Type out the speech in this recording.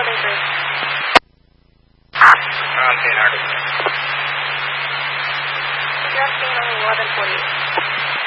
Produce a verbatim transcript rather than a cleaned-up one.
Southern Group. On ten, Arctic. You're asking only eleven forty-eight.